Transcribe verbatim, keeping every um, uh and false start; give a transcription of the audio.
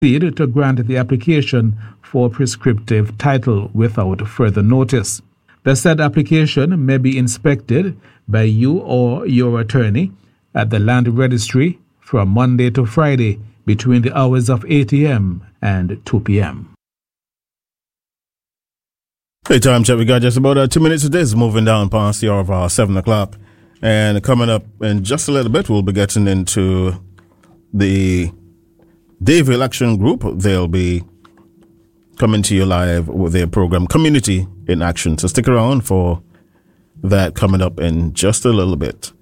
proceed to grant the application for prescriptive title without further notice. The said application may be inspected by you or your attorney at the land registry from Monday to Friday between the hours of eight a.m. and two p.m. Hey, time check. We got just about uh, two minutes of this, moving down past the hour of uh, seven o'clock. And coming up in just a little bit, we'll be getting into the Davie Action Group. They'll be coming to you live with their program, Community in Action. So stick around for that coming up in just a little bit.